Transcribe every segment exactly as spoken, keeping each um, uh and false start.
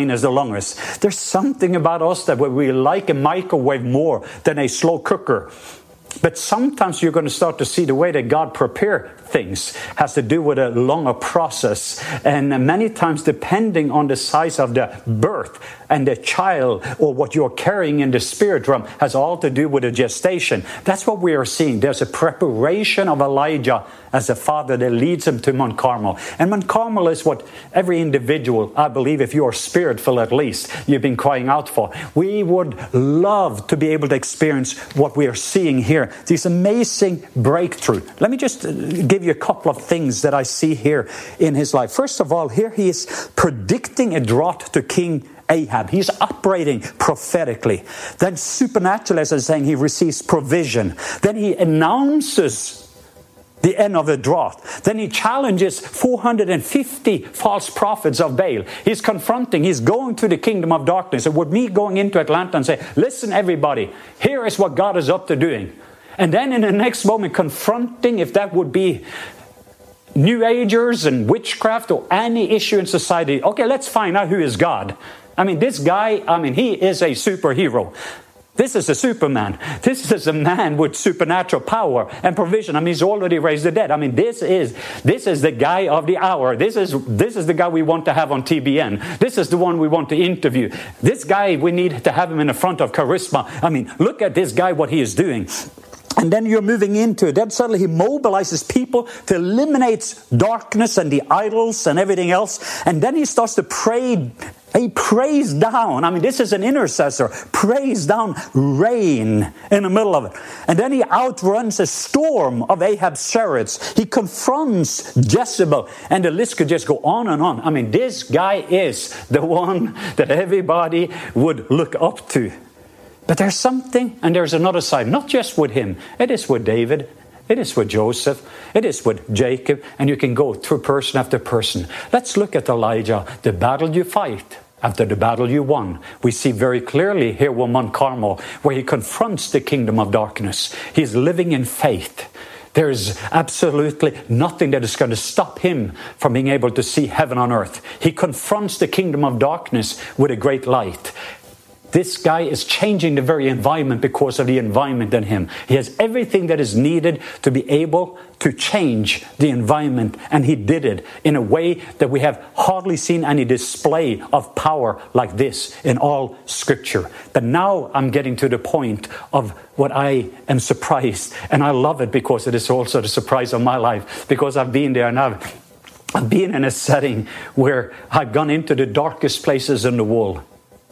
as the longest. There's something about us that we like a microwave more than a slow cooker. But sometimes you're going to start to see the way that God prepares things has to do with a longer process. And many times, depending on the size of the birth and the child or what you're carrying in the spirit realm, has all to do with the gestation. That's what we are seeing. There's a preparation of Elijah as a father that leads him to Mount Carmel. And Mount Carmel is what every individual, I believe, if you're spirit-filled at least, you've been crying out for. We would love to be able to experience what we are seeing here. This amazing breakthrough. Let me just give you a couple of things that I see here in his life. First of all, here he is predicting a drought to King Ahab. He's operating prophetically. Then supernaturally, as I was saying, he receives provision. Then he announces the end of the drought. Then he challenges four hundred fifty false prophets of Baal. He's confronting, he's going to the kingdom of darkness. And with me going into Atlanta and say, listen everybody, here is what God is up to doing. And then in the next moment confronting, if that would be New Agers and witchcraft or any issue in society. Okay, let's find out who is God. I mean, this guy, I mean, he is a superhero. This is a Superman. This is a man with supernatural power and provision. I mean, he's already raised the dead. I mean, this is this is the guy of the hour. This is this is the guy we want to have on T B N. This is the one we want to interview. This guy, we need to have him in the front of Charisma. I mean, look at this guy, what he is doing. And then you're moving into it. Then suddenly he mobilizes people to eliminate darkness and the idols and everything else. And then he starts to pray. He prays down. I mean, this is an intercessor. Prays down rain in the middle of it. And then he outruns a storm of Ahab's chariots. He confronts Jezebel. And the list could just go on and on. I mean, this guy is the one that everybody would look up to. But there's something, and there's another side, not just with him. It is with David. It is with Joseph. It is with Jacob. And you can go through person after person. Let's look at Elijah. The battle you fight after the battle you won. We see very clearly here with Mount Carmel, where he confronts the kingdom of darkness. He's living in faith. There's absolutely nothing that is going to stop him from being able to see heaven on earth. He confronts the kingdom of darkness with a great light. This guy is changing the very environment because of the environment in him. He has everything that is needed to be able to change the environment. And he did it in a way that we have hardly seen any display of power like this in all Scripture. But now I'm getting to the point of what I am surprised. And I love it because it is also the surprise of my life. Because I've been there and I've, I've been in a setting where I've gone into the darkest places in the world.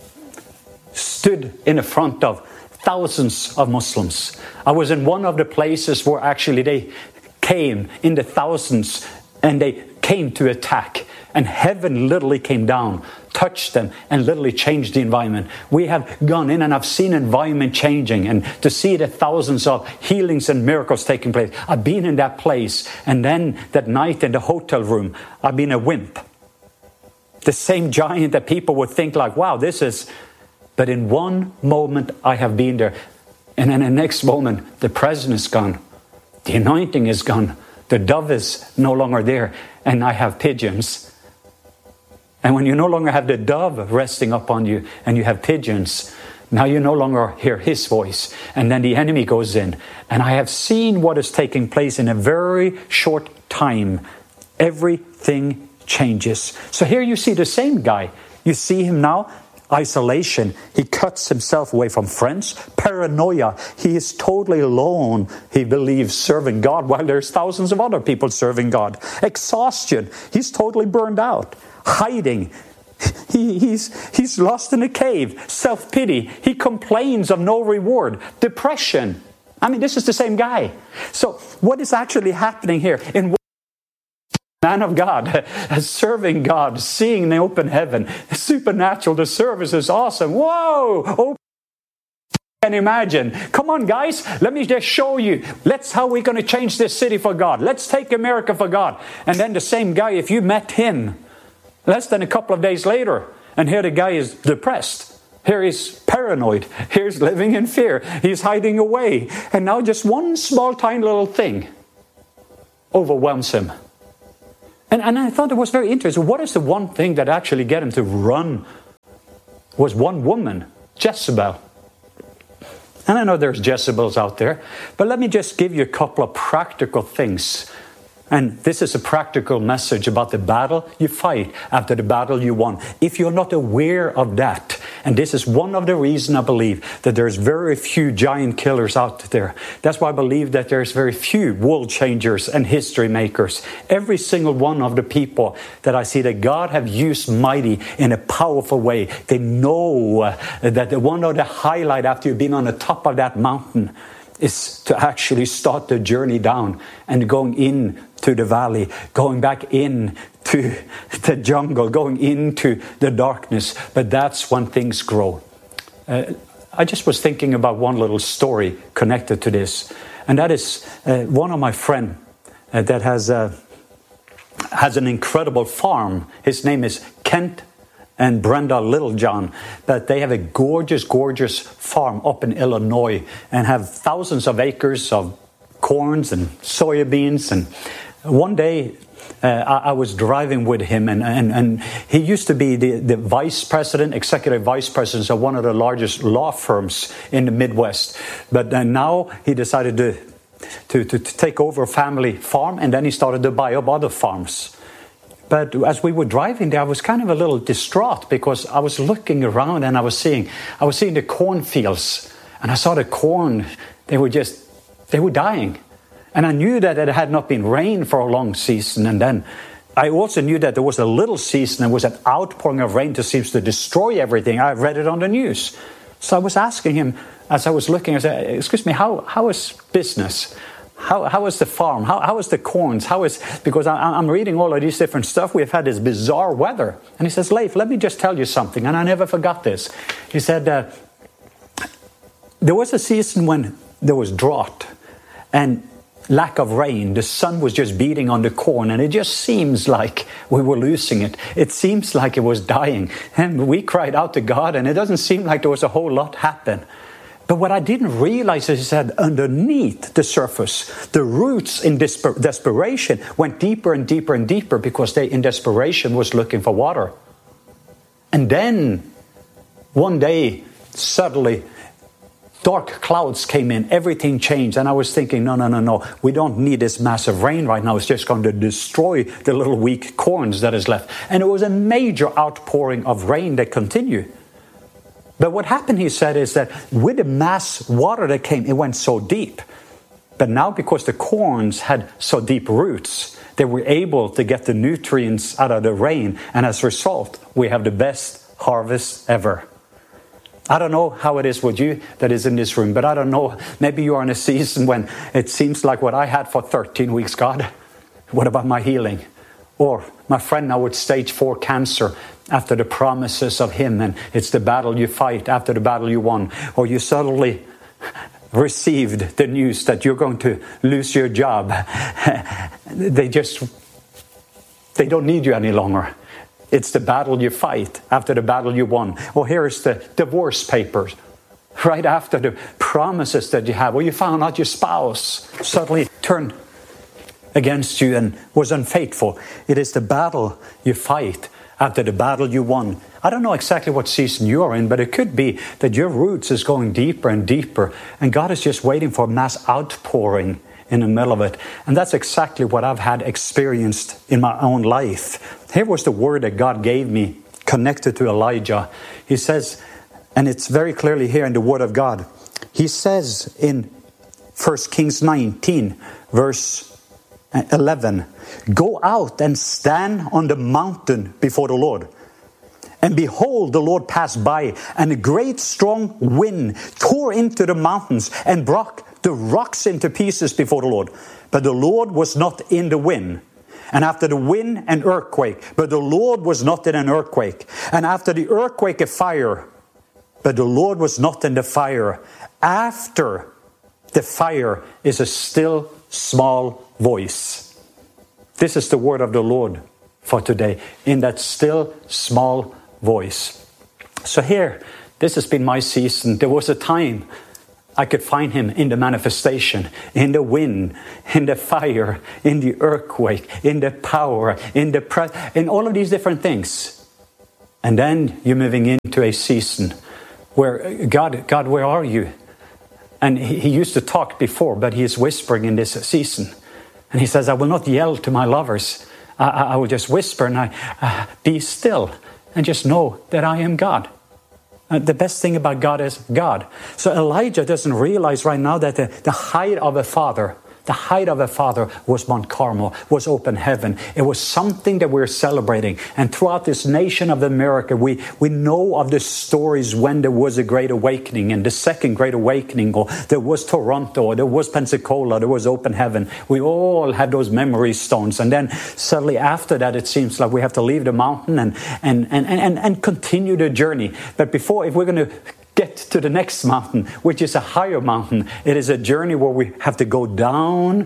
Stood in the front of thousands of Muslims. I was in one of the places where actually they came in the thousands and they came to attack. And heaven literally came down, touched them, and literally changed the environment. We have gone in and I've seen environment changing. And to see the thousands of healings and miracles taking place. I've been in that place. And then that night in the hotel room, I've been a wimp. The same giant that people would think like, wow, this is... But in one moment, I have been there. And in the next moment, the presence is gone. The anointing is gone. The dove is no longer there. And I have pigeons. And when you no longer have the dove resting upon you and you have pigeons, now you no longer hear his voice. And then the enemy goes in. And I have seen what is taking place in a very short time. Everything changes. So here you see the same guy. You see him now. Isolation. He cuts himself away from friends. Paranoia. He is totally alone, he believes, serving God while there's thousands of other people serving God. Exhaustion. He's totally burned out. Hiding. He, he's, he's lost in a cave. Self-pity. He complains of no reward. Depression. I mean, this is the same guy. So what is actually happening here? In man of God, serving God, seeing the open heaven, supernatural, the service is awesome. Whoa! Oh, can imagine. Come on, guys, let me just show you. Let's how we're going to change this city for God. Let's take America for God. And then the same guy, if you met him less than a couple of days later, and here the guy is depressed. Here he's paranoid. Here's living in fear. He's hiding away. And now just one small, tiny little thing overwhelms him. And, and I thought it was very interesting. What is the one thing that actually get him to run was one woman, Jezebel. And I know there's Jezebels out there, but let me just give you a couple of practical things. And this is a practical message about the battle you fight after the battle you won. If you're not aware of that, and this is one of the reasons I believe that there's very few giant killers out there. That's why I believe that there's very few world changers and history makers. Every single one of the people that I see that God have used mighty in a powerful way, they know uh, that the one of the highlight after you've been on the top of that mountain is to actually start the journey down and going in to the valley, going back in to the jungle, going into the darkness. But that's when things grow. Uh, I just was thinking about one little story connected to this. And that is uh, one of my friend uh, that has, uh, has an incredible farm. His name is Kent and Brenda Littlejohn, but they have a gorgeous, gorgeous farm up in Illinois and have thousands of acres of corns and soybeans. And one day uh, I, I was driving with him, and, and, and he used to be the, the vice president, executive vice president of one of the largest law firms in the Midwest. But uh, now he decided to, to, to, to take over a family farm, and then he started to buy up other farms. But as we were driving there, I was kind of a little distraught because I was looking around and I was seeing, I was seeing the cornfields, and I saw the corn. They were just, they were dying. And I knew that it had not been rain for a long season. And then I also knew that there was a little season. There was an outpouring of rain that seems to destroy everything. I read it on the news. So I was asking him, as I was looking, I said, excuse me, how, how is business? How, how is the farm? How, how is the corns? How is, because I, I'm reading all of these different stuff. We've had this bizarre weather. And he says, Leif, let me just tell you something. And I never forgot this. He said, uh, there was a season when there was drought and lack of rain. The sun was just beating on the corn, and it just seems like we were losing it. It seems like it was dying. And we cried out to God, and it doesn't seem like there was a whole lot happen. But what I didn't realize is that underneath the surface, the roots in desper- desperation went deeper and deeper and deeper because they, in desperation, was looking for water. And then, one day, suddenly, dark clouds came in, everything changed, and I was thinking, no, no, no, no, we don't need this massive rain right now. It's just going to destroy the little weak corns that is left. And it was a major outpouring of rain that continued. But what happened, he said, is that with the mass water that came, it went so deep. But now, because the corns had so deep roots, they were able to get the nutrients out of the rain. And as a result, we have the best harvest ever. I don't know how it is with you that is in this room, but I don't know. Maybe you are in a season when it seems like what I had for thirteen weeks, God, what about my healing? Or my friend now with stage four cancer, after the promises of him, and it's the battle you fight after the battle you won. Or you suddenly received the news that you're going to lose your job. They just, they don't need you any longer. It's the battle you fight after the battle you won. Or here's the divorce papers. Right after the promises that you have. Or you found out your spouse suddenly turned against you and was unfaithful. It is the battle you fight after the battle you won. I don't know exactly what season you're in, but it could be that your roots is going deeper and deeper, and God is just waiting for a mass outpouring in the middle of it. And that's exactly what I've had experienced in my own life. Here was the word that God gave me connected to Elijah. He says, and it's very clearly here in the Word of God, he says in First Kings nineteen, verse eleven, go out and stand on the mountain before the Lord. And behold, the Lord passed by, and a great strong wind tore into the mountains and broke the rocks into pieces before the Lord. But the Lord was not in the wind. And after the wind, an earthquake. But the Lord was not in an earthquake. And after the earthquake, a fire. But the Lord was not in the fire. After the fire is a still small voice. This is the word of the Lord for today. In that still small voice. So here, this has been my season. There was a time I could find him in the manifestation, in the wind, in the fire, in the earthquake, in the power, in the pre- in all of these different things. And then you're moving into a season where, God, God, where are you? And he, he used to talk before, but he is whispering in this season. And he says, I will not yell to my lovers. I, I, I will just whisper and I uh, be still and just know that I am God. Uh, the best thing about God is God. So Elijah doesn't realize right now that the, the height of a father, the height of a father was Mount Carmel, was open heaven. It was something that we're celebrating. And throughout this nation of America, we, we know of the stories when there was a great awakening, and the second great awakening, or there was Toronto, or there was Pensacola, there was open heaven. We all had those memory stones. And then suddenly after that, it seems like we have to leave the mountain and, and, and, and, and continue the journey. But before, if we're going to get to the next mountain, which is a higher mountain, it is a journey where we have to go down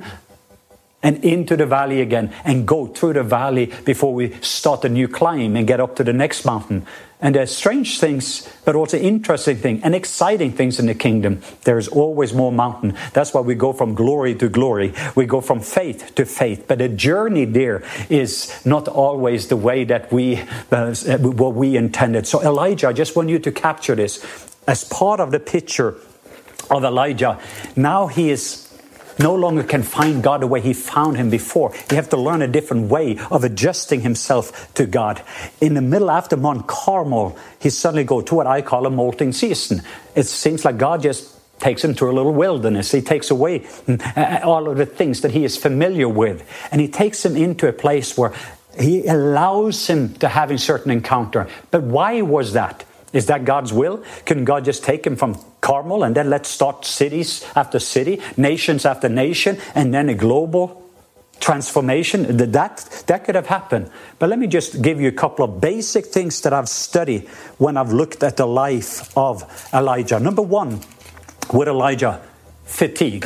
and into the valley again and go through the valley before we start a new climb and get up to the next mountain. And there's strange things, but also interesting things and exciting things in the kingdom. There's always more mountain. That's why we go from glory to glory. We go from faith to faith. But the journey there is not always the way that we, uh, what we intended. So Elijah, I just want you to capture this. As part of the picture of Elijah, now he is no longer can find God the way he found him before. He has to learn a different way of adjusting himself to God. In the middle, after Mount Carmel, he suddenly goes to what I call a molting season. It seems like God just takes him to a little wilderness. He takes away all of the things that he is familiar with. And he takes him into a place where he allows him to have a certain encounter. But why was that? Is that God's will? Can God just take him from Carmel and then let's start cities after city, nations after nation, and then a global transformation? That, that could have happened. But let me just give you a couple of basic things that I've studied when I've looked at the life of Elijah. Number one, with Elijah, fatigue.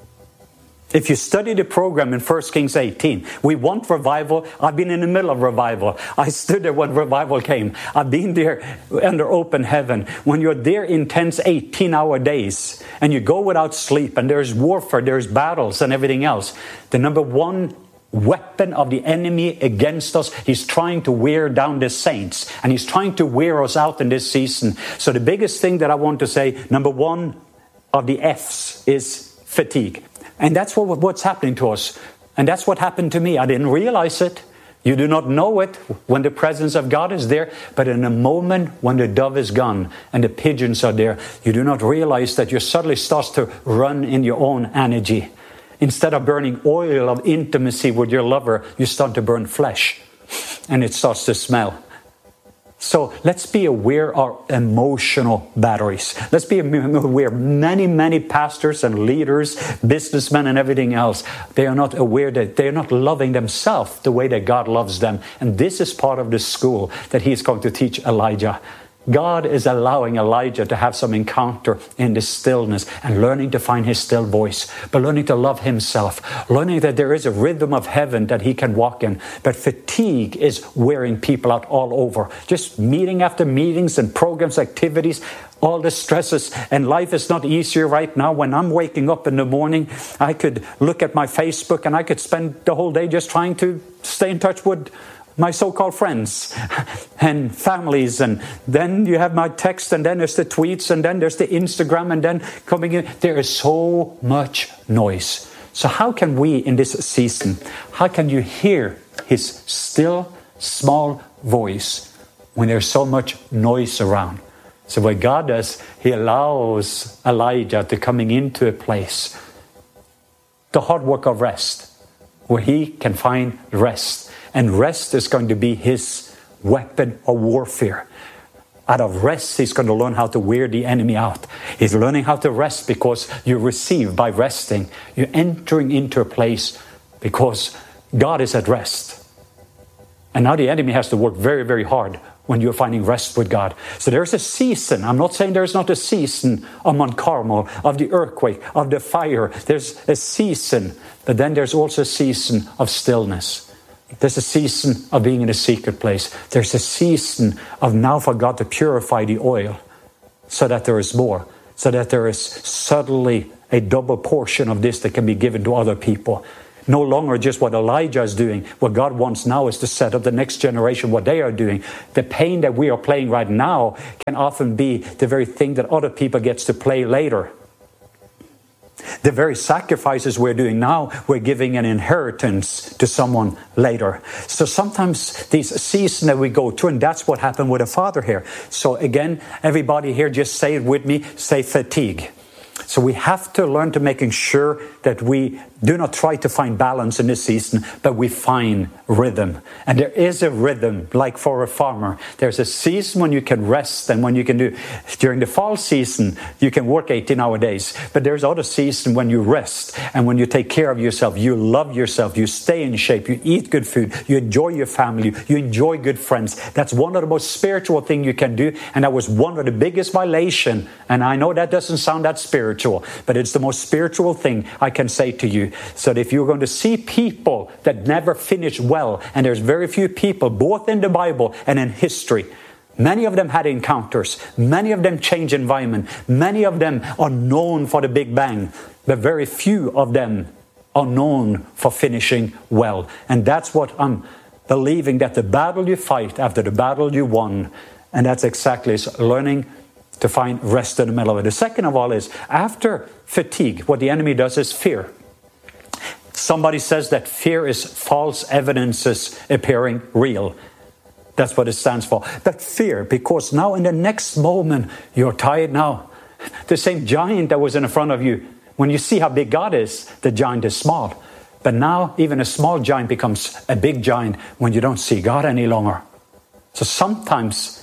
If you study the program in First Kings eighteen, we want revival. I've been in the middle of revival. I stood there when revival came. I've been there under open heaven. When you're there intense eighteen-hour days and you go without sleep and there's warfare, there's battles and everything else, the number one weapon of the enemy against us, he's trying to wear down the saints and he's trying to wear us out in this season. So the biggest thing that I want to say, number one of the F's is fatigue. And that's what, what's happening to us. And that's what happened to me. I didn't realize it. You do not know it when the presence of God is there. But in a moment when the dove is gone and the pigeons are there, you do not realize that you suddenly start to run in your own energy. Instead of burning oil of intimacy with your lover, you start to burn flesh. And it starts to smell. So let's be aware of emotional batteries. Let's be aware. Many, many pastors and leaders, businessmen and everything else, they are not aware that they are not loving themselves the way that God loves them. And this is part of the school that he is going to teach Elijah. God is allowing Elijah to have some encounter in the stillness and learning to find his still voice, but learning to love himself, learning that there is a rhythm of heaven that he can walk in. But fatigue is wearing people out all over. Just meeting after meetings and programs, activities, all the stresses, and life is not easier right now. When I'm waking up in the morning, I could look at my Facebook and I could spend the whole day just trying to stay in touch with my so-called friends and families, and then you have my text, and then there's the tweets, and then there's the Instagram, and then coming in, there is so much noise. So how can we in this season, how can you hear his still small voice when there's so much noise around? So what God does, he allows Elijah to coming into a place, the hard work of rest, where he can find rest. And rest is going to be his weapon of warfare. Out of rest, he's going to learn how to wear the enemy out. He's learning how to rest because you receive by resting. You're entering into a place because God is at rest. And now the enemy has to work very, very hard when you're finding rest with God. So there's a season. I'm not saying there's not a season of Mount Carmel, of the earthquake, of the fire. There's a season. But then there's also a season of stillness. There's a season of being in a secret place. There's a season of now for God to purify the oil so that there is more, so that there is suddenly a double portion of this that can be given to other people. No longer just what Elijah is doing. What God wants now is to set up the next generation, what they are doing. The pain that we are playing right now can often be the very thing that other people gets to play later. The very sacrifices we're doing now, we're giving an inheritance to someone later. So sometimes these seasons that we go through, and that's what happened with the father here. So again, everybody here, just say it with me, say fatigue. So we have to learn to making sure that we do not try to find balance in this season, but we find rhythm. And there is a rhythm, like for a farmer. There's a season when you can rest and when you can do, during the fall season, you can work eighteen hour days. But there's other season when you rest and when you take care of yourself, you love yourself, you stay in shape, you eat good food, you enjoy your family, you enjoy good friends. That's one of the most spiritual things you can do. And that was one of the biggest violation. And I know that doesn't sound that spiritual, but it's the most spiritual thing I can say to you. So that if you're going to see people that never finish well, and there's very few people, both in the Bible and in history, many of them had encounters, many of them changed environment, many of them are known for the Big Bang, but very few of them are known for finishing well. And that's what I'm believing, that the battle you fight after the battle you won, and that's exactly is learning to find rest in the middle of it. The second of all is, after fatigue, what the enemy does is fear. Somebody says that fear is false evidences appearing real. That's what it stands for. But fear, because now in the next moment, you're tired now. The same giant that was in front of you, when you see how big God is, the giant is small. But now even a small giant becomes a big giant when you don't see God any longer. So sometimes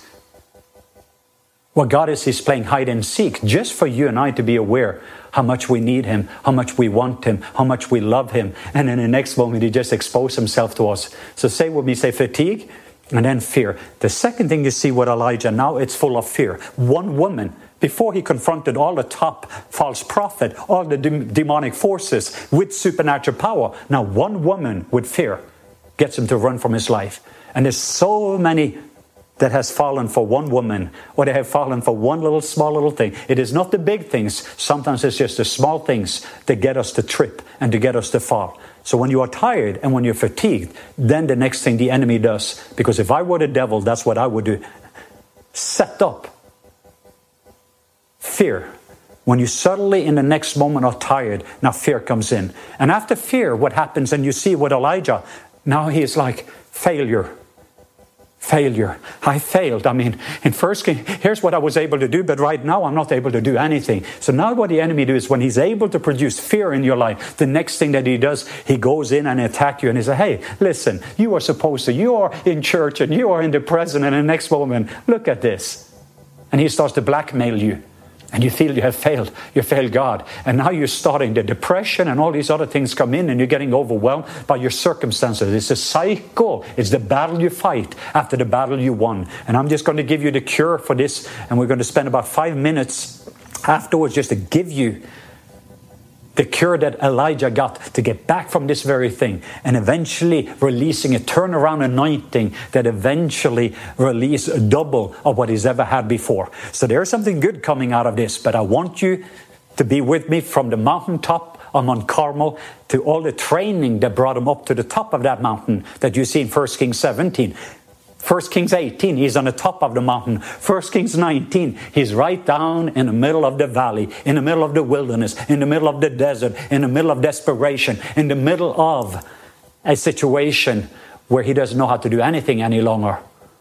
what God is, He's playing hide and seek just for you and I to be aware how much we need Him, how much we want Him, how much we love Him. And in the next moment, He just exposes Himself to us. So say with me, say fatigue and then fear. The second thing you see with Elijah, now it's full of fear. One woman, before he confronted all the top false prophet, all the de- demonic forces with supernatural power, now one woman with fear gets him to run from his life. And there's so many that has fallen for one woman, or they have fallen for one little small little thing. It is not the big things. Sometimes it's just the small things that get us to trip and to get us to fall. So when you are tired and when you're fatigued, then the next thing the enemy does, because if I were the devil, that's what I would do. Set up fear. When you suddenly in the next moment are tired, now fear comes in. And after fear, what happens, and you see with Elijah, now he is like failure. Failure. I failed. I mean, in First King, here's what I was able to do, but right now I'm not able to do anything. So now what the enemy does, when he's able to produce fear in your life, the next thing that he does, he goes in and attack you and he says, hey, listen, you are supposed to, you are in church and you are in the present, and the next moment, look at this. And he starts to blackmail you. And you feel you have failed. You failed God. And now you're starting the depression and all these other things come in and you're getting overwhelmed by your circumstances. It's a cycle. It's the battle you fight after the battle you won. And I'm just going to give you the cure for this. And we're going to spend about five minutes afterwards just to give you the cure that Elijah got to get back from this very thing, and eventually releasing a turnaround anointing that eventually release a double of what he's ever had before. So there's something good coming out of this, but I want you to be with me from the mountaintop on Mount Carmel to all the training that brought him up to the top of that mountain that you see in First Kings seventeen. First Kings eighteen, he's on the top of the mountain. First Kings nineteen, he's right down in the middle of the valley, in the middle of the wilderness, in the middle of the desert, in the middle of desperation, in the middle of a situation where he doesn't know how to do anything any longer.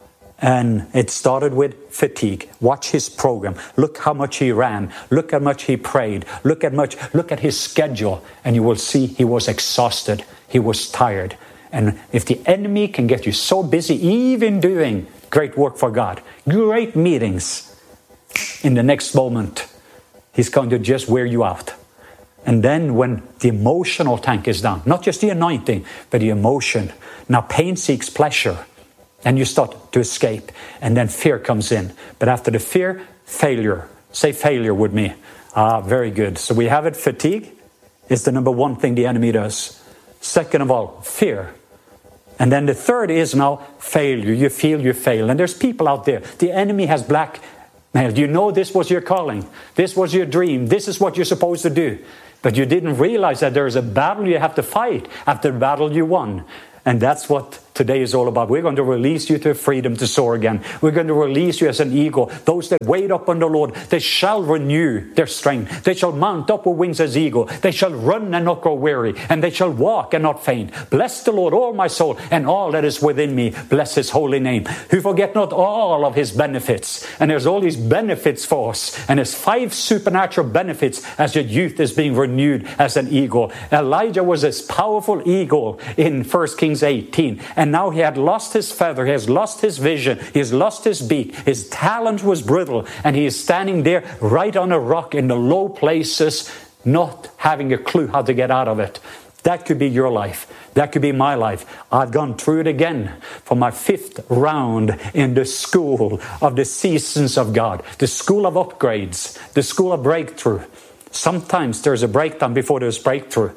And it started with fatigue. Watch his program. Look how much he ran. Look how much he prayed. Look at much. Look at his schedule. And you will see he was exhausted. He was tired. And if the enemy can get you so busy, even doing great work for God, great meetings, in the next moment, he's going to just wear you out. And then when the emotional tank is down, not just the anointing, but the emotion, now pain seeks pleasure, and you start to escape. And then fear comes in. But after the fear, failure. Say failure with me. Ah, very good. So we have it. Fatigue is the number one thing the enemy does. Second of all, fear. And then the third is now failure. You feel you fail. And there's people out there. The enemy has black Now, you know this was your calling. This was your dream. This is what you're supposed to do. But you didn't realize that there is a battle you have to fight after the battle you won. And that's what today is all about. We're going to release you to freedom to soar again. We're going to release you as an eagle. Those that wait upon the Lord, they shall renew their strength. They shall mount up with wings as eagle. They shall run and not grow weary. And they shall walk and not faint. Bless the Lord, all my soul, and all that is within me. Bless his holy name. Who forget not all of his benefits. And there's all these benefits for us. And there's five supernatural benefits as your youth is being renewed as an eagle. Elijah was this powerful eagle in First Kings eighteen. And now he had lost his feather, he has lost his vision, he has lost his beak, his talent was brittle, and he is standing there right on a rock in the low places, not having a clue how to get out of it. That could be your life. That could be my life. I've gone through it again for my fifth round in the school of the seasons of God, the school of upgrades, the school of breakthrough. Sometimes there's a breakdown before there's breakthrough.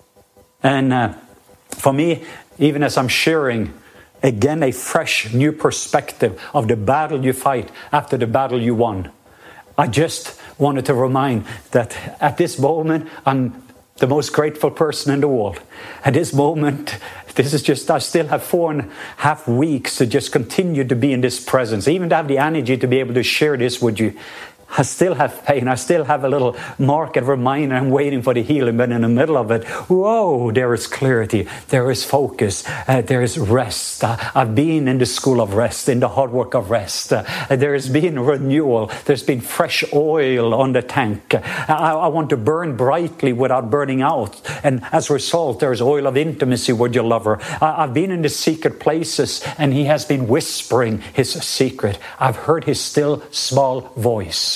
And uh, for me, even as I'm sharing, again, a fresh new perspective of the battle you fight after the battle you won. I just wanted to remind that at this moment, I'm the most grateful person in the world. At this moment, this is just, I still have four and a half weeks to just continue to be in this presence, even to have the energy to be able to share this with you. I still have pain. I still have a little mark and reminder. I'm waiting for the healing. But in the middle of it, whoa, there is clarity. There is focus. Uh, there is rest. Uh, I've been in the school of rest, in the hard work of rest. Uh, there has been renewal. There's been fresh oil on the tank. Uh, I, I want to burn brightly without burning out. And as a result, there's oil of intimacy with your lover. Uh, I've been in the secret places, and he has been whispering his secret. I've heard his still small voice.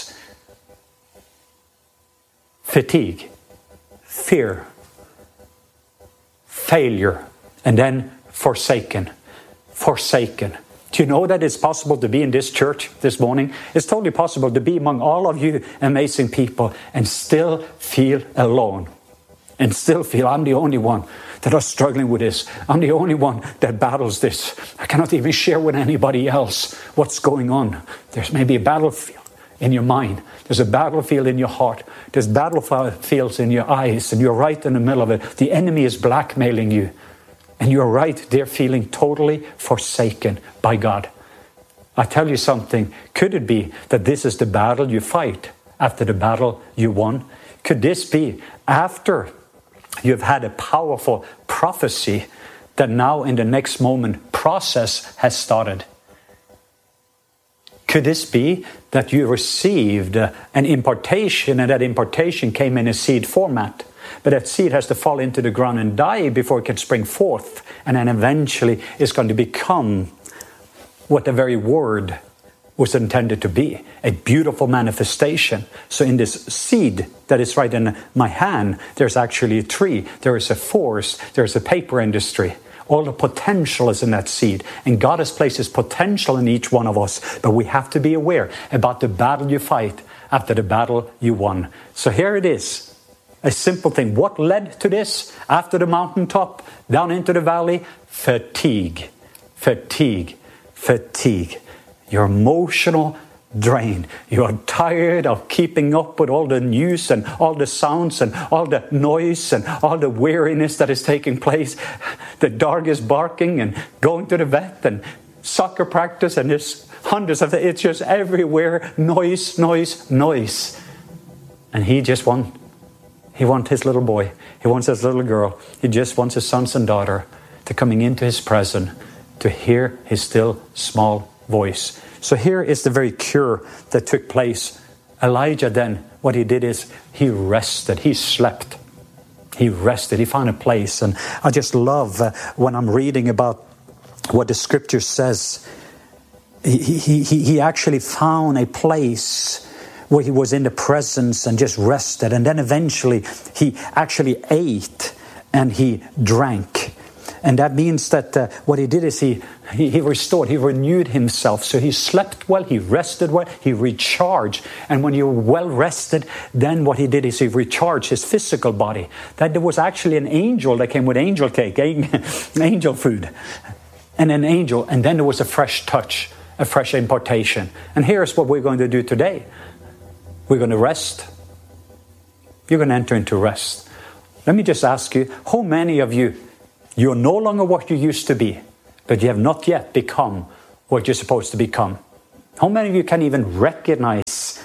Fatigue, fear, failure, and then forsaken. Forsaken. Do you know that it's possible to be in this church this morning? It's totally possible to be among all of you amazing people and still feel alone. And still feel I'm the only one that are struggling with this. I'm the only one that battles this. I cannot even share with anybody else what's going on. There's maybe a battlefield in your mind. There's a battlefield in your heart. There's battlefields in your eyes, and you're right in the middle of it. The enemy is blackmailing you, and you're right there feeling totally forsaken by God. I tell you something. Could it be that this is the battle you fight after the battle you won? Could this be after you've had a powerful prophecy that now in the next moment process has started? Could this be that you received an impartation, and that impartation came in a seed format? But that seed has to fall into the ground and die before it can spring forth. And then eventually it's going to become what the very word was intended to be, a beautiful manifestation. So in this seed that is right in my hand, there's actually a tree, there is a forest, there's a paper industry. All the potential is in that seed. And God has placed his potential in each one of us. But we have to be aware about the battle you fight after the battle you won. So here it is. A simple thing. What led to this? After the mountaintop, down into the valley? Fatigue. Fatigue. Fatigue. Your emotional drain. You are tired of keeping up with all the news and all the sounds and all the noise and all the weariness that is taking place. The dog is barking and going to the vet and soccer practice, and there's hundreds of it. It's just everywhere. Noise, noise, noise. And he just wants, he wants his little boy. He wants his little girl. He just wants his sons and daughter to coming into his presence to hear his still small voice. So here is the very cure that took place. Elijah then, what he did is he rested. He slept. He rested. He found a place. And I just love uh, when I'm reading about what the scripture says. He, he, he, he actually found a place where he was in the presence and just rested. And then eventually he actually ate and he drank. And that means that uh, what he did is he, he he restored, he renewed himself. So he slept well, he rested well, he recharged. And when you're well rested, then what he did is he recharged his physical body. That there was actually an angel that came with angel cake, angel food, and an angel. And then there was a fresh touch. a fresh impartation. And here's what we're going to do today. We're going to rest. You're going to enter into rest. Let me just ask you, how many of you, you're no longer what you used to be, but you have not yet become what you're supposed to become? How many of you can even recognize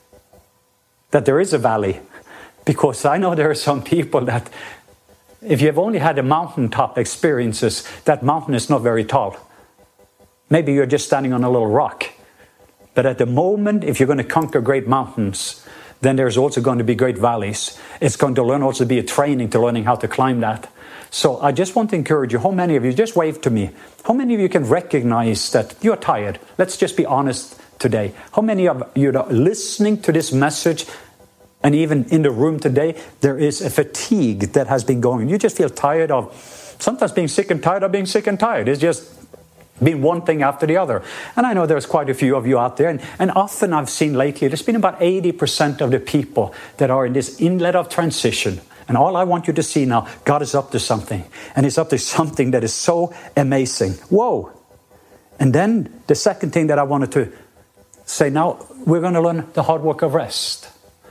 that there is a valley? Because I know there are some people that, if you have only had a mountaintop experiences, that mountain is not very tall. Maybe you're just standing on a little rock. But at the moment, if you're going to conquer great mountains, then there's also going to be great valleys. It's going to learn also be a training to learning how to climb that. So I just want to encourage you, how many of you, just wave to me, how many of you can recognize that you're tired? Let's just be honest today. How many of you are listening to this message, and even in the room today, there is a fatigue that has been going. You just feel tired of, sometimes being sick and tired of being sick and tired. It's just been one thing after the other. And I know there's quite a few of you out there. And, and often I've seen lately, there's been about eighty percent of the people that are in this inlet of transition. And all I want you to see now, God is up to something. And He's up to something that is so amazing. Whoa. And then the second thing that I wanted to say now, we're going to learn the hard work of rest.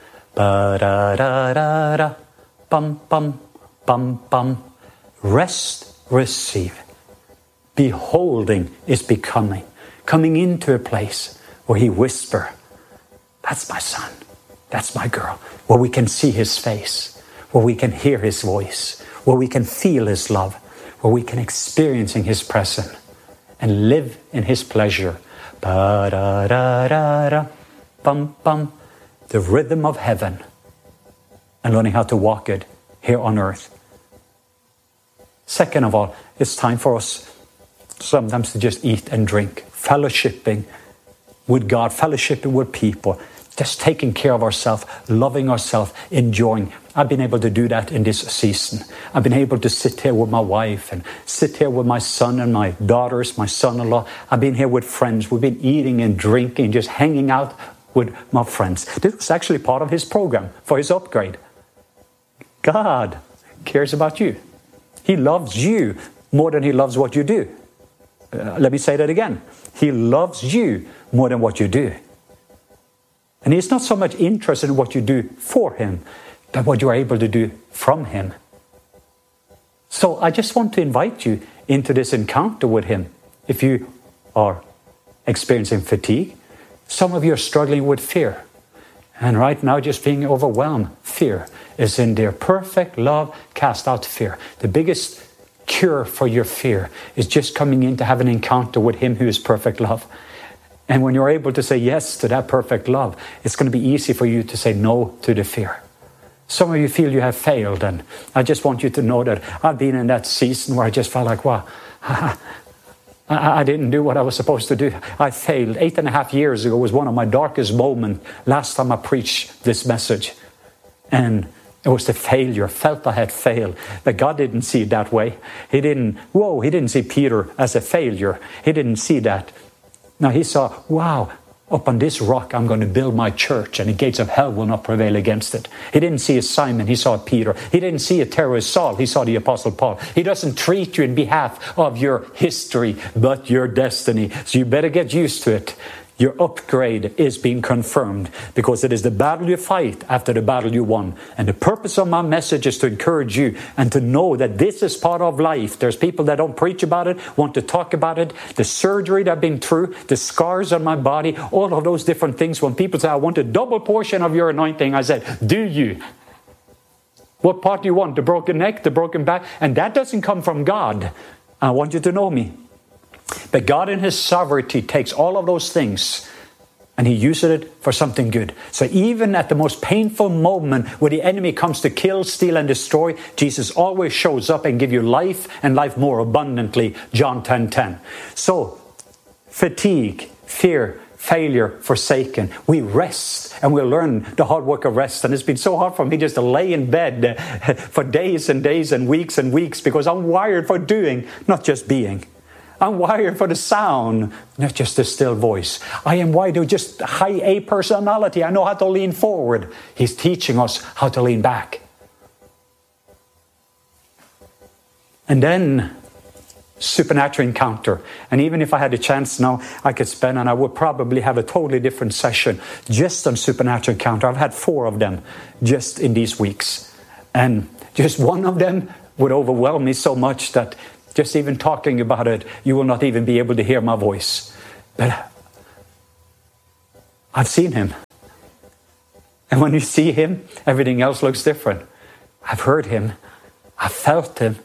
Ba-da-da-da-da. Bum, bum, bum, bum. Rest, receive. Beholding is becoming. Coming into a place where He whisper, that's my son, that's my girl. Where we can see His face, where we can hear His voice, where we can feel His love, where we can experience His presence and live in His pleasure. Ba-da-da-da-da. Bum, bum. The rhythm of heaven, and learning how to walk it here on earth. Second of all, it's time for us sometimes to just eat and drink, fellowshipping with God, fellowshipping with people, just taking care of ourselves, loving ourselves, enjoying. I've been able to do that in this season. I've been able to sit here with my wife and sit here with my son and my daughters, my son-in-law. I've been here with friends. We've been eating and drinking, just hanging out with my friends. This was actually part of His program for His upgrade. God cares about you. He loves you more than He loves what you do. Uh, let me say that again. He loves you more than what you do. And He's not so much interested in what you do for Him, but what you are able to do from Him. So I just want to invite you into this encounter with Him. If you are experiencing fatigue, some of you are struggling with fear. And right now, just being overwhelmed. Fear is in there. Perfect love cast out fear. The biggest cure for your fear is just coming in to have an encounter with Him who is perfect love. And when you're able to say yes to that perfect love, it's going to be easy for you to say no to the fear. Some of you feel you have failed. And I just want you to know that I've been in that season where I just felt like, wow, I didn't do what I was supposed to do. I failed. Eight and a half years ago was one of my darkest moments. Last time I preached this message. And it was the failure. Felt I had failed. But God didn't see it that way. He didn't, whoa, He didn't see Peter as a failure. He didn't see that. Now He saw, wow, up on this rock I'm going to build my church and the gates of hell will not prevail against it. He didn't see a Simon, He saw Peter. He didn't see a terrorist Saul, He saw the Apostle Paul. He doesn't treat you in behalf of your history, but your destiny. So you better get used to it. Your upgrade is being confirmed because it is the battle you fight after the battle you won. And the purpose of my message is to encourage you and to know that this is part of life. There's people that don't preach about it, want to talk about it. The surgery that I've been through, the scars on my body, all of those different things. When people say, I want a double portion of your anointing, I said, do you? What part do you want? The broken neck, the broken back? And that doesn't come from God. I want you to know me. But God in His sovereignty takes all of those things and He uses it for something good. So even at the most painful moment where the enemy comes to kill, steal and destroy, Jesus always shows up and gives you life and life more abundantly. John ten ten. So fatigue, fear, failure, forsaken. We rest and we learn the hard work of rest. And it's been so hard for me just to lay in bed for days and days and weeks and weeks because I'm wired for doing, not just being. I'm wired for the sound, not just the still voice. I am wired to just high A personality. I know how to lean forward. He's teaching us how to lean back. And then supernatural encounter. And even if I had a chance now, I could spend, and I would probably have a totally different session just on supernatural encounter. I've had four of them just in these weeks. And just one of them would overwhelm me so much that just even talking about it, you will not even be able to hear my voice. But I've seen him. And when you see him, everything else looks different. I've heard him. I've felt him.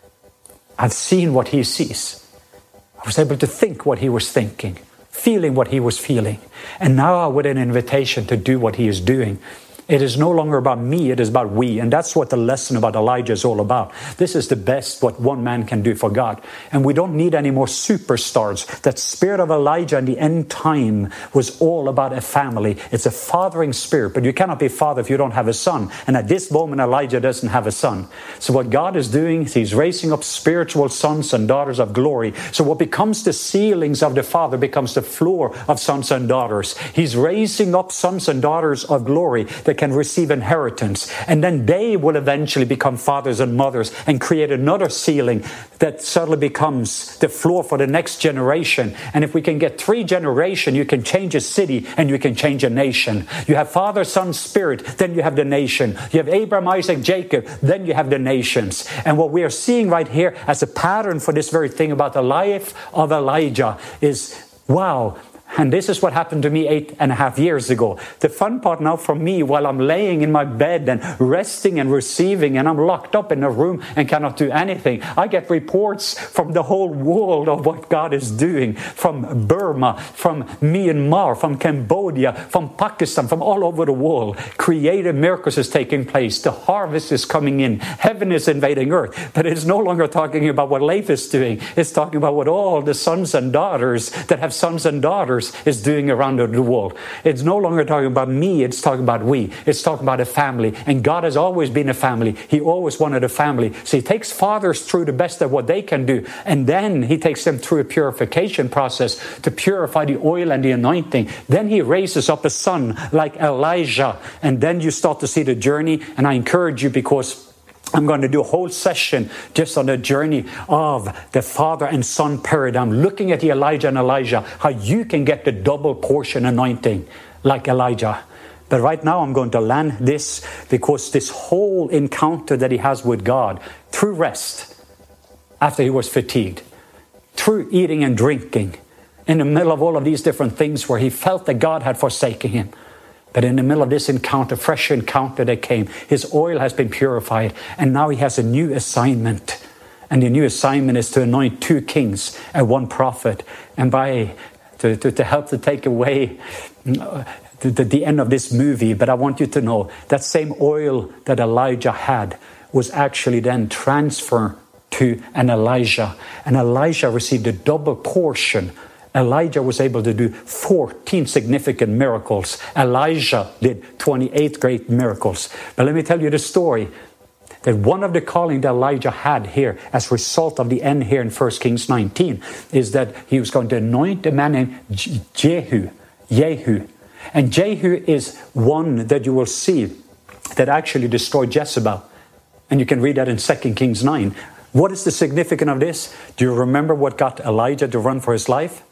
I've seen what he sees. I was able to think what he was thinking, feeling what he was feeling. And now I would an invitation to do what he is doing. It is no longer about me, it is about we. And that's what the lesson about Elijah is all about. This is the best what one man can do for God. And we don't need any more superstars. That spirit of Elijah in the end time was all about a family. It's a fathering spirit, but you cannot be father if you don't have a son. And at this moment, Elijah doesn't have a son. So what God is doing is he's raising up spiritual sons and daughters of glory. So what becomes the ceilings of the father becomes the floor of sons and daughters. He's raising up sons and daughters of glory that can receive inheritance, and then they will eventually become fathers and mothers and create another ceiling that suddenly becomes the floor for the next generation. And if we can get three generations, you can change a city and you can change a nation. You have Father, Son, Spirit, then you have the nation. You have Abraham, Isaac, Jacob, then you have the nations. And what we are seeing right here as a pattern for this very thing about the life of Elijah is, wow. And this is what happened to me eight and a half years ago. The fun part now for me, while I'm laying in my bed and resting and receiving, and I'm locked up in a room and cannot do anything, I get reports from the whole world of what God is doing. From Burma, from Myanmar, from Cambodia, from Pakistan, from all over the world. Creative miracles is taking place. The harvest is coming in. Heaven is invading earth. But it's no longer talking about what Leif is doing. It's talking about what all the sons and daughters that have sons and daughters is doing around the world. It's no longer talking about me, it's talking about we. It's talking about a family. And God has always been a family. He always wanted a family. So he takes fathers through the best of what they can do. And then he takes them through a purification process to purify the oil and the anointing. Then he raises up a son like Elijah. And then you start to see the journey. And I encourage you, because I'm going to do a whole session just on the journey of the father and son paradigm, looking at the Elijah and Elijah, how you can get the double portion anointing like Elijah. But right now I'm going to land this, because this whole encounter that he has with God through rest, after he was fatigued, through eating and drinking, in the middle of all of these different things where he felt that God had forsaken him. But in the middle of this encounter, fresh encounter that came, his oil has been purified. And now he has a new assignment. And the new assignment is to anoint two kings and one prophet. And by to, to, to help to take away uh, the, the, the end of this movie. But I want you to know that same oil that Elijah had was actually then transferred to an Elijah. And Elijah received a double portion. Elijah was able to do fourteen significant miracles. Elijah did twenty-eight great miracles. But let me tell you the story. That one of the calling that Elijah had here as a result of the end here in First Kings nineteen is that he was going to anoint a man named Jehu. Jehu. And Jehu is one that you will see that actually destroyed Jezebel. And you can read that in Second Kings nine. What is the significance of this? Do you remember what got Elijah to run for his life?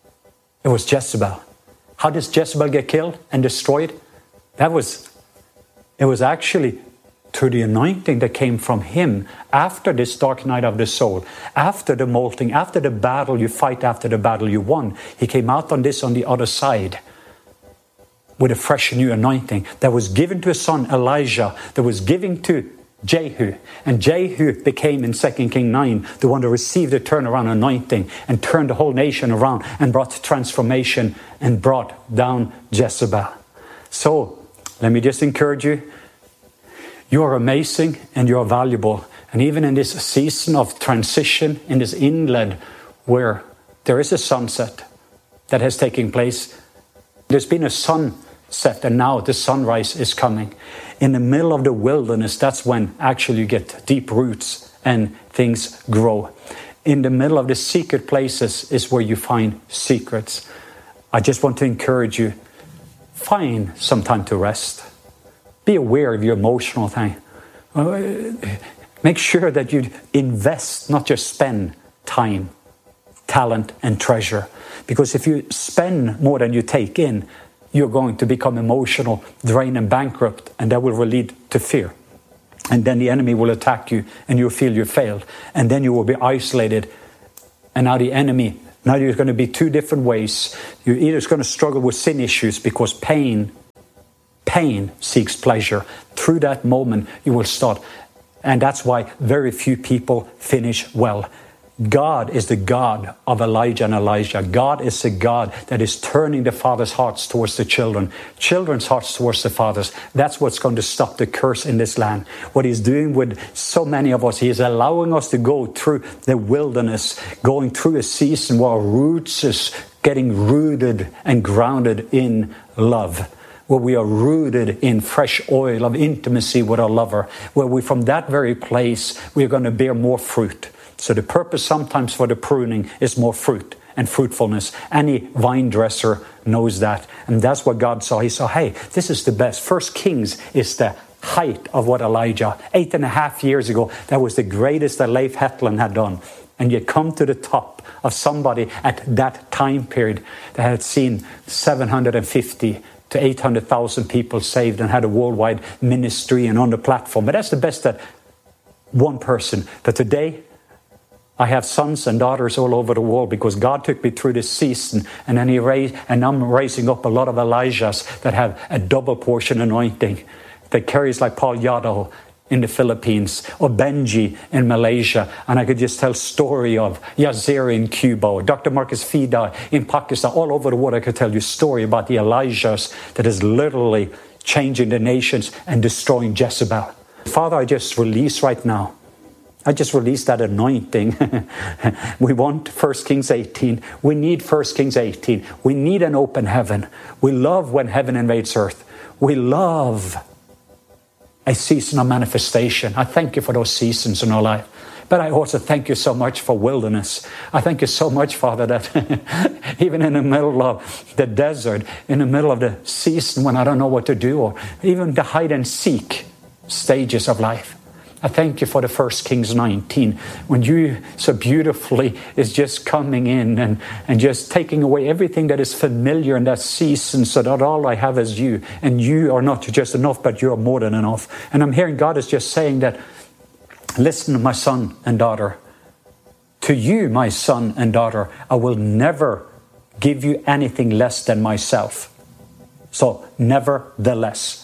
It was Jezebel. How does Jezebel get killed and destroyed? That was, it was actually through the anointing that came from him after this dark night of the soul, after the molting, after the battle you fight, after the battle you won. He came out on this on the other side with a fresh new anointing that was given to his son Elijah, that was given to Jehu. And Jehu became in Second Kings nine the one to receive the turnaround anointing and turned the whole nation around and brought transformation and brought down Jezebel. So let me just encourage you. You are amazing and you are valuable. And even in this season of transition, in this inland where there is a sunset that has taken place, there's been a sunset and now the sunrise is coming. In the middle of the wilderness, that's when actually you get deep roots and things grow. In the middle of the secret places is where you find secrets. I just want to encourage you, find some time to rest. Be aware of your emotional time. Make sure that you invest, not just spend, time, talent, and treasure. Because if you spend more than you take in, you're going to become emotional, drained, and bankrupt, and that will lead to fear. And then the enemy will attack you, and you'll feel you failed. And then you will be isolated. And now the enemy, now you're going to be two different ways. You're either going to struggle with sin issues because pain, pain seeks pleasure. Through that moment, you will start. And that's why very few people finish well. God is the God of Elijah and Elijah. God is the God that is turning the fathers' hearts towards the children, children's hearts towards the fathers. That's what's going to stop the curse in this land. What he's doing with so many of us, he is allowing us to go through the wilderness, going through a season where our roots is getting rooted and grounded in love, where we are rooted in fresh oil of intimacy with our lover, where we, from that very place, we're going to bear more fruit. So the purpose sometimes for the pruning is more fruit and fruitfulness. Any vine dresser knows that. And that's what God saw. He saw, hey, this is the best. First Kings is the height of what Elijah, eight and a half years ago, that was the greatest that Leif Hetland had done. And you come to the top of somebody at that time period that had seen seven hundred fifty to eight hundred thousand people saved and had a worldwide ministry and on the platform. But that's the best that one person. But today, I have sons and daughters all over the world because God took me through this season, and then He raised, and I'm raising up a lot of Elijahs that have a double portion anointing that carries like Paul Yadav in the Philippines or Benji in Malaysia, and I could just tell story of Yazir in Cuba or Doctor Marcus Fida in Pakistan. All over the world I could tell you story about the Elijahs that is literally changing the nations and destroying Jezebel. Father, I just release right now. I just released that anointing. We want First Kings eighteen. We need First Kings eighteen. We need an open heaven. We love when heaven invades earth. We love a season of manifestation. I thank you for those seasons in our life. But I also thank you so much for wilderness. I thank you so much, Father, that even in the middle of the desert, in the middle of the season when I don't know what to do, or even the hide and seek stages of life, I thank you for the First Kings nineteen, when you so beautifully is just coming in and, and just taking away everything that is familiar in that season, so that all I have is you. And you are not just enough, but you are more than enough. And I'm hearing God is just saying that, listen, my son and daughter, to you, my son and daughter, I will never give you anything less than myself. So, nevertheless.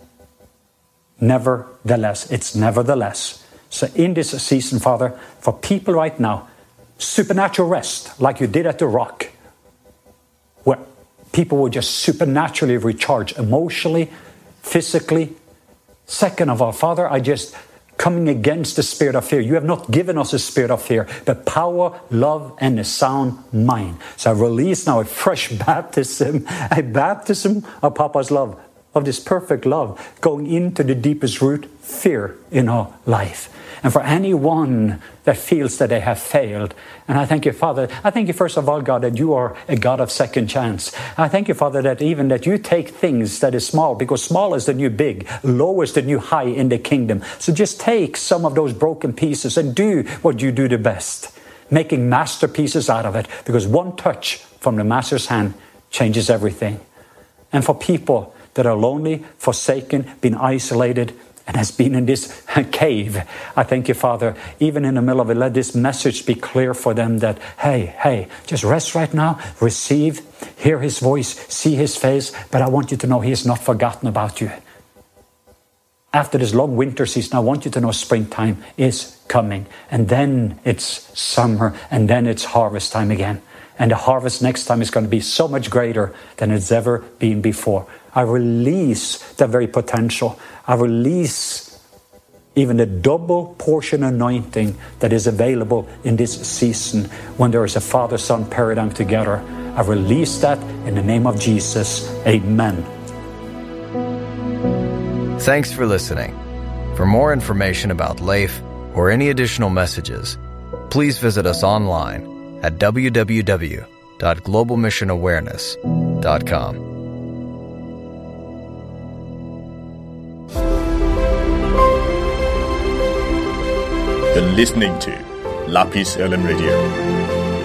Nevertheless, it's nevertheless. So in this season, Father, for people right now, supernatural rest, like you did at the Rock, where people will just supernaturally recharge emotionally, physically. Second of all, Father, I just coming against the spirit of fear. You have not given us a spirit of fear, but power, love, and a sound mind. So I release now a fresh baptism, a baptism of Papa's love, of this perfect love, going into the deepest root, fear in our life. And for anyone that feels that they have failed, and I thank you, Father, I thank you first of all, God, that you are a God of second chance. I thank you, Father, that even that you take things that is small, because small is the new big, low is the new high in the kingdom. So just take some of those broken pieces and do what you do the best, making masterpieces out of it, because one touch from the master's hand changes everything. And for people that are lonely, forsaken, been isolated, and has been in this cave, I thank you, Father, even in the middle of it, let this message be clear for them that, hey, hey, just rest right now, receive, hear His voice, see His face, but I want you to know He has not forgotten about you. After this long winter season, I want you to know springtime is coming, and then it's summer, and then it's harvest time again. And the harvest next time is going to be so much greater than it's ever been before. I release the very potential. I release even the double portion anointing that is available in this season when there is a father-son paradigm together. I release that in the name of Jesus. Amen. Thanks for listening. For more information about Leif or any additional messages, please visit us online at w w w dot global mission awareness dot com. You're listening to Lapis L M Radio.